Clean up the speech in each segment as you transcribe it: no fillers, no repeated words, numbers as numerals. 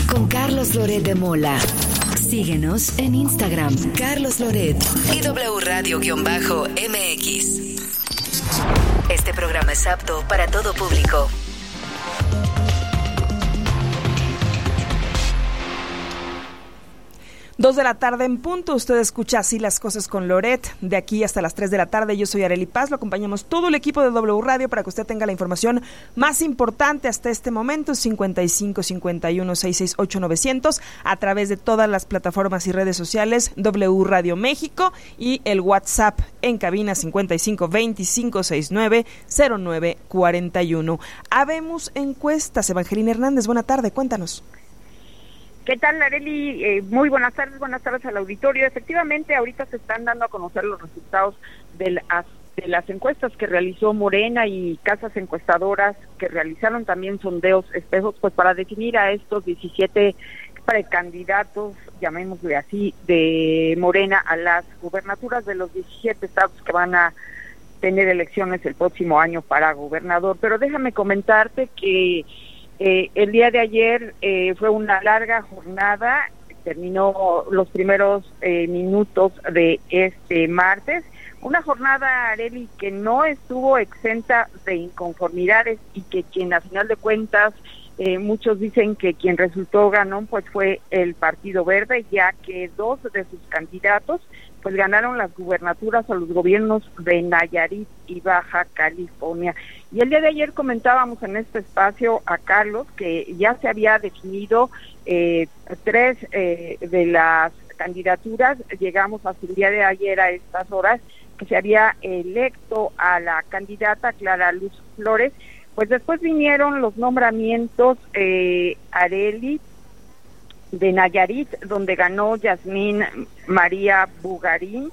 con Carlos Loret de Mola. Síguenos en Instagram, Carlos Loret y W Radio-MX. Este programa es apto para todo público. 2 de la tarde en punto, usted escucha Así las cosas con Loret, de aquí hasta las 3 de la tarde. Yo soy Arely Paz, lo acompañamos todo el equipo de W Radio para que usted tenga la información más importante hasta este momento, 55 51 668 900, a través de todas las plataformas y redes sociales, W Radio México, y el WhatsApp en cabina 55 25 69 09 41. Habemos encuestas. Evangelina Hernández, buena tarde, cuéntanos. ¿Qué tal, Arely? Muy buenas tardes al auditorio. Efectivamente, ahorita se están dando a conocer los resultados de las encuestas que realizó Morena y casas encuestadoras que realizaron también sondeos espejos, pues para definir a estos 17 precandidatos, llamémosle así, de Morena a las gubernaturas de los 17 estados que van a tener elecciones el próximo año para gobernador. Pero déjame comentarte que el día de ayer fue una larga jornada, terminó los primeros minutos de este martes, una jornada, Arely, que no estuvo exenta de inconformidades y que quien a final de cuentas, muchos dicen que quien resultó ganón pues fue el Partido Verde, ya que 2 de sus candidatos pues ganaron las gubernaturas a los gobiernos de Nayarit y Baja California. Y el día de ayer comentábamos en este espacio a Carlos que ya se había definido 3 de las candidaturas. Llegamos hasta el día de ayer a estas horas que se había electo a la candidata Clara Luz Flores. Pues después vinieron los nombramientos, Arely, de Nayarit, donde ganó Yasmín María Bugarín.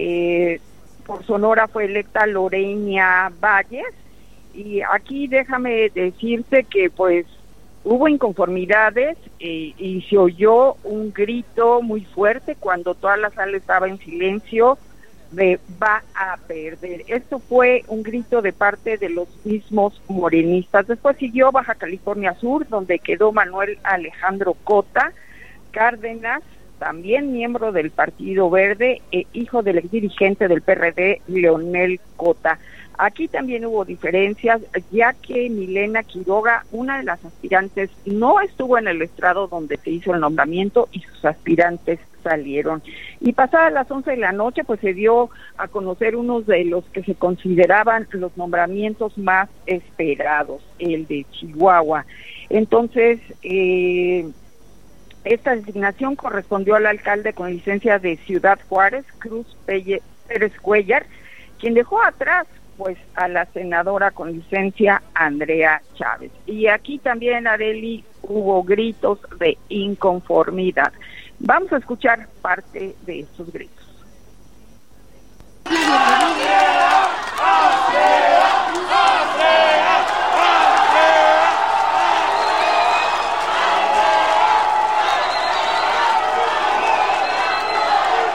Por Sonora fue electa Lorena Valles. Y aquí déjame decirte que pues hubo inconformidades y se oyó un grito muy fuerte cuando toda la sala estaba en silencio de va a perder. Esto fue un grito de parte de los mismos morenistas. Después siguió Baja California Sur, donde quedó Manuel Alejandro Cota Cárdenas, también miembro del Partido Verde, hijo del exdirigente del PRD, Leonel Cota. Aquí también hubo diferencias, ya que Milena Quiroga, una de las aspirantes, no estuvo en el estrado donde se hizo el nombramiento y sus aspirantes salieron. Y pasadas las 11 de la noche, pues se dio a conocer unos de los que se consideraban los nombramientos más esperados, el de Chihuahua. Entonces, esta designación correspondió al alcalde con licencia de Ciudad Juárez, Cruz Pérez Cuellar, quien dejó atrás pues a la senadora con licencia Andrea Chávez. Y aquí también, Arely, hubo gritos de inconformidad. Vamos a escuchar parte de estos gritos.